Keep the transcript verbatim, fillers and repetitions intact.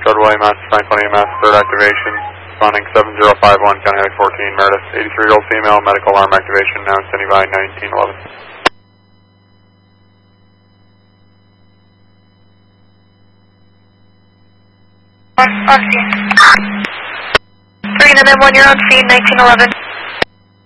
Broadway, Mass Franklin E M S, third activation, responding seven zero five one, County Highway fourteen, Meredith, eighty-three-year-old female, medical alarm activation, now standing by nineteen eleven. On, on scene. Three and then one, you're on scene, nineteen eleven.